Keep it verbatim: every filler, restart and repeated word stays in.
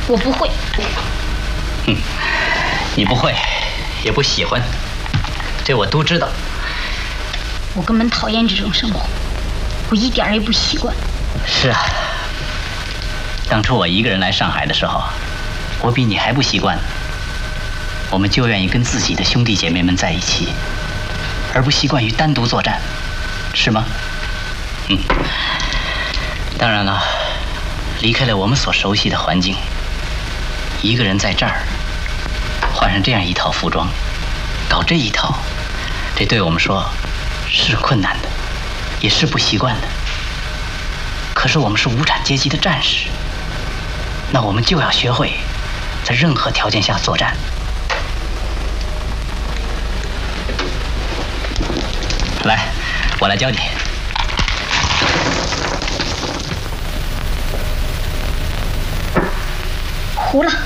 我不会。 哼，你不会，也不喜欢，这我都知道。 我根本讨厌这种生活，我一点也不习惯。 是啊，当初我一个人来上海的时候，我比你还不习惯呢。我们就愿意跟自己的兄弟姐妹们在一起，而不习惯于单独作战，是吗？嗯。当然了，离开了我们所熟悉的环境，一个人在这儿换上这样一套服装，搞这一套，这对我们说是困难的，也是不习惯的。可是我们是无产阶级的战士，那我们就要学会在任何条件下作战。来，我来教你。 糊了。